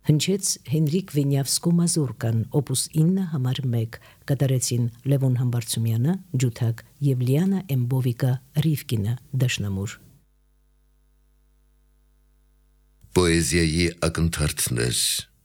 Հնչեց Հենրիկ Վինյավսկու մազուրկան, օպուս 9 համար 1, կատարեցին Լևոն Համբարձումյանը, ջութակ և Լիանա Էմբովիկա Ռիվկինը, դաշնամուր։ Պոեզիայի ակնթարթներ